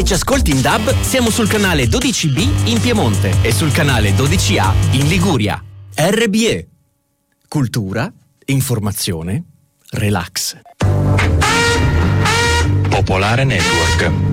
ci ascolti in DAB, siamo sul canale 12B in Piemonte e sul canale 12A in Liguria. RBE. Cultura, informazione, relax. Popolare Network.